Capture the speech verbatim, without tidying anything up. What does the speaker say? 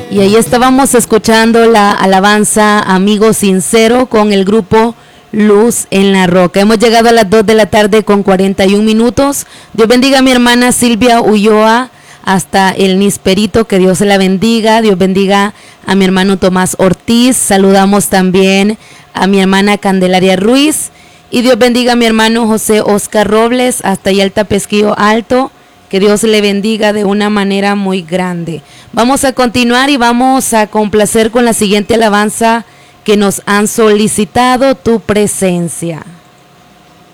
Y ahí estábamos escuchando la alabanza Amigo Sincero con el grupo Luz en la Roca. Hemos llegado a las dos de la tarde con cuarenta y un minutos. Dios bendiga a mi hermana Silvia Ulloa hasta el Nisperito, que Dios la bendiga. Dios bendiga a mi hermano Tomás Ortiz. Saludamos también a mi hermana Candelaria Ruiz. Y Dios bendiga a mi hermano José Oscar Robles hasta Yalta Pesquillo Alto. Que Dios le bendiga de una manera muy grande. Vamos a continuar y vamos a complacer con la siguiente alabanza que nos han solicitado: Tu presencia.